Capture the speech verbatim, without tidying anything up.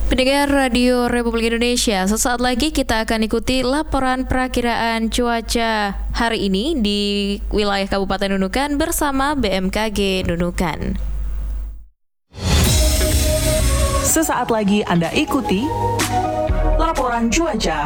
Pendengar Radio Republik Indonesia, sesaat lagi kita akan ikuti laporan perakiraan cuaca hari ini di wilayah Kabupaten Nunukan bersama B M K G Nunukan. Sesaat lagi Anda ikuti laporan cuaca